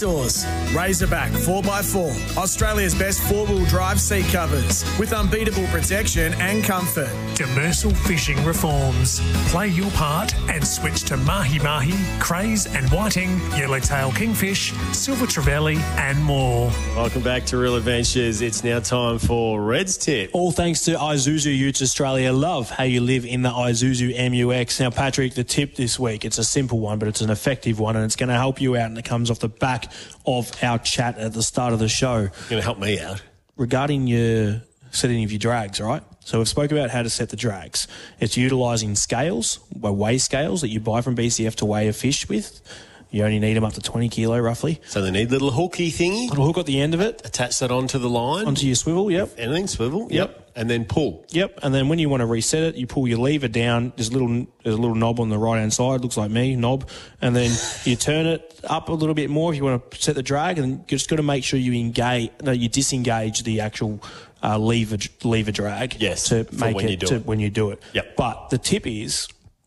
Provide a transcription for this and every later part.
Outdoors. Razorback 4x4. Australia's best four-wheel drive seat covers with unbeatable protection and comfort. Demersal Fishing Reforms. Play your part and switch to mahi-mahi, craze and whiting, yellowtail kingfish, silver trevally and more. Welcome back to Real Adventures. It's now time for Red's Tip. All thanks to Isuzu Utes Australia. Love how you live in the Isuzu MUX. Now, Patrick, the tip this week, it's a simple one, but it's an effective one, and it's going to help you out, and it comes off the back of our chat at the start of the show. Going to help me out. Regarding your setting of your drags, right? So we've spoke about how to set the drags. It's utilising scales, weigh scales that you buy from BCF to weigh a fish with. You only need them up to 20 kilo, roughly. So they need a little hooky thingy? Little hook at the end of it. Attach that onto the line? Onto your swivel, yep. Anything, swivel? Yep. And then pull? Yep. And then when you want to reset it, you pull your lever down. There's a little knob on the right-hand side. Looks like me, knob. And then you turn it up a little bit more if you want to set the drag. And you just got to make sure you disengage the actual lever drag. Yes, to make when you do it. Yep. But the tip is,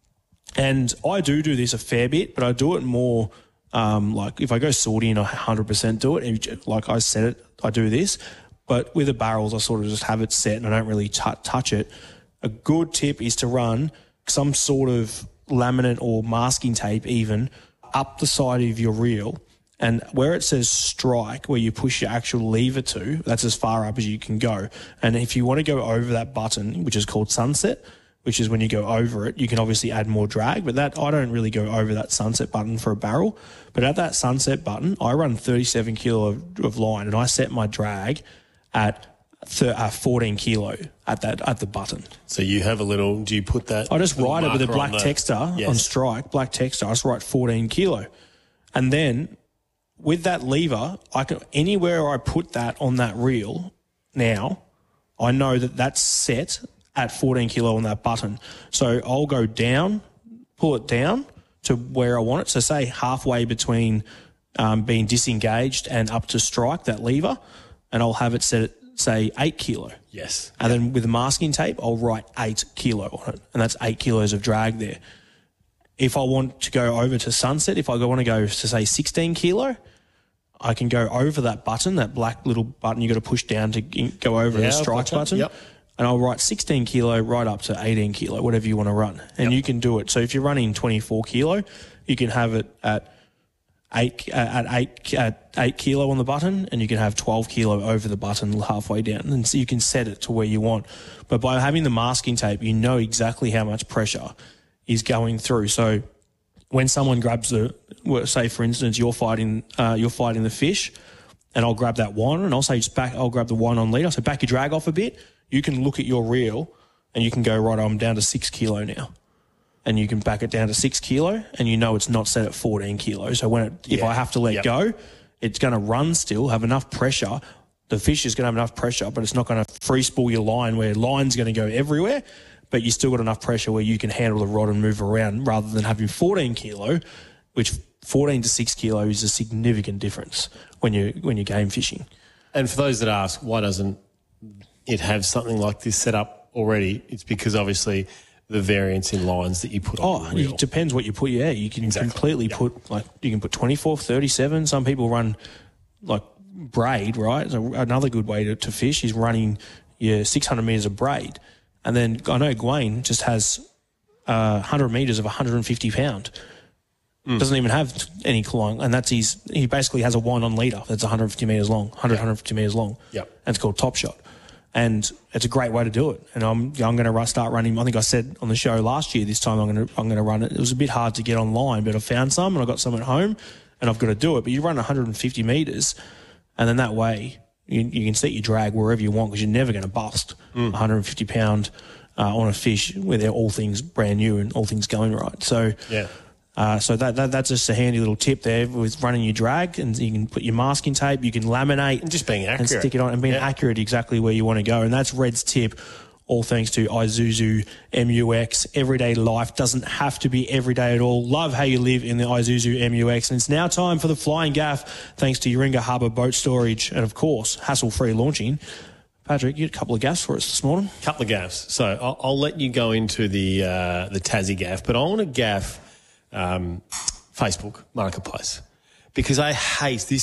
and I do this a fair bit, but I do it more like if I go salty and I 100% do it, like I said it, I do this. But with the barrels, I sort of just have it set and I don't really touch it. A good tip is to run some sort of laminate or masking tape even up the side of your reel, and where it says strike, where you push your actual lever to, that's as far up as you can go. And if you want to go over that button, which is called sunset, which is when you go over it, you can obviously add more drag, but I don't really go over that sunset button for a barrel. But at that sunset button, I run 37 kilo of line, and I set my drag at 14 kilo at the button. So you have do you put that? I just write it with a black texter on strike, black texter. I just write 14 kilo. And then with that lever, anywhere I put that on that reel now, I know that that's set at 14 kilo on that button. So I'll go down, pull it down to where I want it. So say halfway between being disengaged and up to strike, that lever, and I'll have it set at, say, 8 kilo. Yes. And then with the masking tape, I'll write 8 kilo on it, and that's 8 kilos of drag there. If I want to go over to sunset, if I want to go to, say, 16 kilo, I can go over that button, that black little button you got to push down to go over the strike button. Yep. And I'll write 16 kilo right up to 18 kilo, whatever you want to run. And you can do it. So if you're running 24 kilo, you can have it at 8 kilo on the button, and you can have 12 kilo over the button halfway down. And so you can set it to where you want. But by having the masking tape, you know exactly how much pressure is going through. So when someone grabs say for instance, you're fighting the fish, and I'll grab that one, and I'll say I'll grab the one on lead. I'll say back your drag off a bit. You can look at your reel and you can go, right, I'm down to 6 kilo now. And you can back it down to 6 kilo, and you know it's not set at 14 kilo. So if I have to let go, it's going to run still, have enough pressure. The fish is going to have enough pressure, but it's not going to free spool your line where line's going to go everywhere. But you still got enough pressure where you can handle the rod and move around, rather than having 14 kilo, which 14 to 6 kilo is a significant difference when you're game fishing. And for those that ask, why doesn't it have something like this set up already? It's because obviously the variance in lines that you put on the reel. It depends what you put. Yeah, you can completely put, you can put 24, 37. Some people run like braid, right? So another good way to fish is running your 600 metres of braid. And then I know Gawain just has 100 metres of 150 pound. Doesn't even have any clawing, and he basically has a one on leader that's 150 metres long, 150 metres long. Yep. And it's called Top Shot. And it's a great way to do it. And I'm going to start running. I think I said on the show last year, this time I'm going to run it. It was a bit hard to get online, but I found some, and I got some at home, and I've got to do it. But you run 150 metres, and then that way you can set your drag wherever you want, because you're never going to bust 150 pound on a fish where they're all things brand new and all things going right. So so that's just a handy little tip there with running your drag, and you can put your masking tape, you can laminate and just being accurate and stick it on and being accurate exactly where you want to go. And that's Red's tip, all thanks to Isuzu MUX. Everyday life doesn't have to be everyday at all. Love how you live in the Isuzu MUX. And it's now time for the Flying Gaff, thanks to Yoringa Harbour Boat Storage and, of course, hassle-free launching. Patrick, you had a couple of gaffs for us this morning. Couple of gaffs. So I'll let you go into the Tassie gaff, but I want to gaff Facebook Marketplace, because I hate this.